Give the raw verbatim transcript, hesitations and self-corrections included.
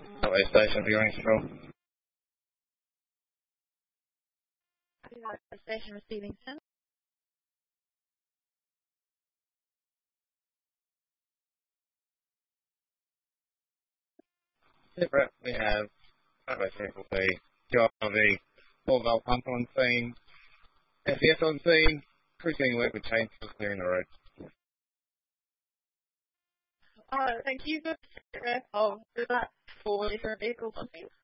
Railway station viewing control. Station receiving center. Separate, we have Railway Circle B, Q R V, four valve pump on scene, S E S on scene, crew doing work with chainsaws clearing the road. Alright, thank you for of that for different vehicles on scene.